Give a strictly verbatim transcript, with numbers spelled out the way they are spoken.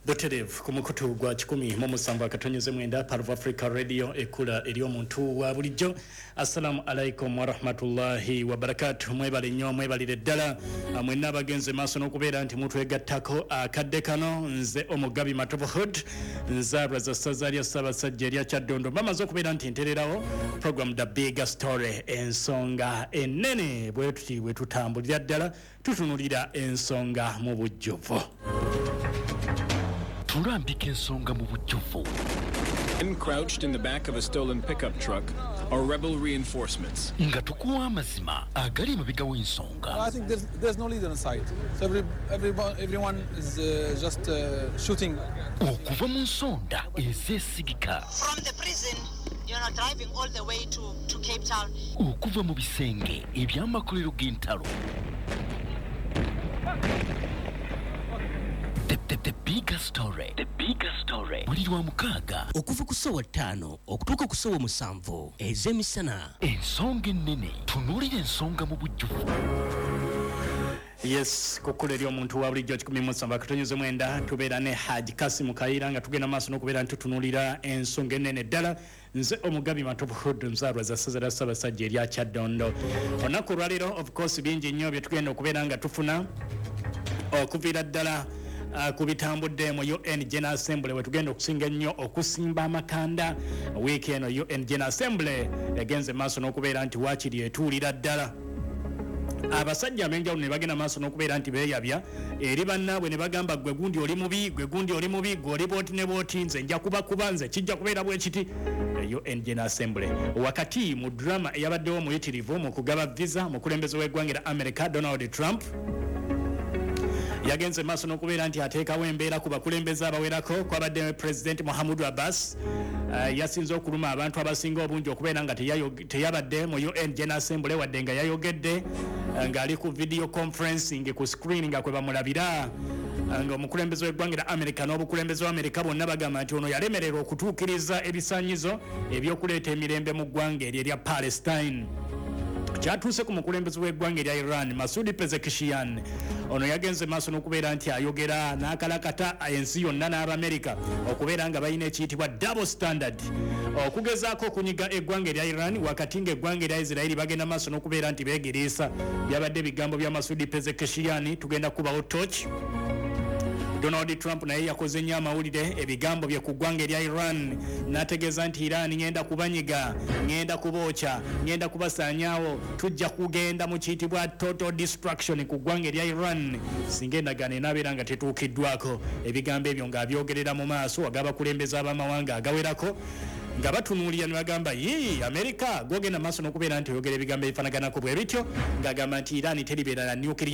Buterevu ku mukutu gwa kikumi mu musanvu akatonyeze mwenda Parv Africa Radio ekula eri omuntu wa bulijjo. Assalamu alaikum wa rahmatullahi wa barakatuh. Mwebale nnyo mwebalire ddala mwenna abagenze maaso n'okubeera nti mutwegattako akadde kano. Nze Omugabi Matovu Hood nzaabwa za ssaza lya Ssaabasajja erya Kyaddondo. Bamaze okubeera nti ntererawo program The Big Story, ensonga ennene bwe tuti bwe tutambulira ddala tutunulira ensonga mu bujjuvu. Tulambika ensonga mu bujjuvu. Crouched in the back of a stolen pickup truck are rebel reinforcements. Nga tukuwa amazima agali emabega w'ensonga. I think there's, there's no leader in sight. So every, everyone, everyone is uh, just uh, shooting. Okuva mu nsonda ezeesigika. From the prison, you're not driving all the way to, to Cape Town. Okuva mu bisenge eby'amakolero g'entalo. The, the, the bigger story. The bigger story. Buli lwa mukaaga. Okuva ku ssaawa ttaano okutuuka ku ssaawa musanvu ez'emisana. Ensonga ennene. Tunuulira ensonga mu bujjuvu. Yes, kukula eri omuntu wa bulijjo kikumi mu musanvu akatonyeze mwenda tubeera ne Haji Kasimu Kayiira nga tugenda maaso n'okubeera nti tutunuulira ensonga ennene ddala. Nze Omugabi Matovu Hood nzaalwa za ssaza lya Ssaabasajja erya Kyaddondo. Olunaku olwaleero of course bingi nnyo bye tugenda okubeera nga tufuna okuviira ddala Uh, kubitambudde mu U N General Assembly we tugenda okusinga nnyo okusimba amakanda wiiki eno U N General Assembly egenze maaso n'okubeera nti waakiri etuulira ddala abasajja ab'enjawulo ne bagenda maaso n'okubeera nti beeyabya eri bannaabwe ne bagamba gwe gundi oli mubi gwe gundi oli mubi gwe oli booti ne booti nze nja kubakuba nze kijja kubeera bwe kiti. U N General Assembly wakati mu drama eyabaddewo muyitirivu mu kugaba visa mu kulembeze w'eggwanga lya America Donald Trump yagenze maaso n'okubeera nti ateekawo embeera ku bakulembeze abawerako kwabadde President Muhammadu Abbas uh, yasinze okuluma abantu abasinga obungi okubeera nga teyabadde mu U N General Assembly wadde nga yayogedde uh, ng'ali ku video conferencing ku screen nga kwe bamulabira uh, nga omukulembeze w'eggwanga lya America n'obukulembeze wa America bonna bagamba nti ono yalemererwa okutuukiriza ebisaanyizo ebyokuleeta emirembe mu ggwanga eryo erya Palestine. Kyatuuse ku mukulembeze w'eggwanga erya Iran Masoud Pezeshkian ono yagenze maaso n'okubeera nti ayogera n'akalakata ensi yonna n'Abamerika okubeera nga balina ekiyitibwa double standard okugezaako okunyiga eggwanga erya Iran wakati ng'eggwanga erya Israeli bagenda maaso n'okubeera nti beegeriisa. Byabadde ebigambo bya Masoud Pezeshkian. Tugenda kubawo torch. Donald Trump naye yakoze nnyo amawulire ebigambo bye ku ggwanga erya Iran n'ategeeza nti Iran ngenda kubanyiga ngenda kubookya ngenda kubasaanyaawo tujja kugenda mu kiyitibwa total destruction ku ggwanga erya Iran singa endagaano enaabeera nga tetuukiddwako. Ebigambo ebyo ng'abyogerera mu maaso wag'abakulembeze ab'amawanga agawerako nga batunuulira ne bagamba yii Amerika gwogenda maaso n'okubeera nti oyogera ebigambo ebifanaganako bwe bityo ng'agamba nti Iran teribeera na nuclear